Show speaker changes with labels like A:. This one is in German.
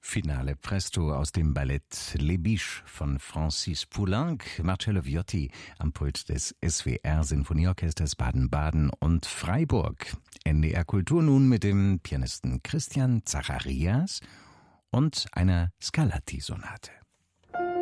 A: Finale Presto aus dem Ballett Les Biches von Francis Poulenc, Marcello Viotti am Pult des SWR Sinfonieorchesters Baden-Baden und Freiburg. NDR Kultur nun mit dem Pianisten Christian Zacharias und einer Scarlatti-Sonate.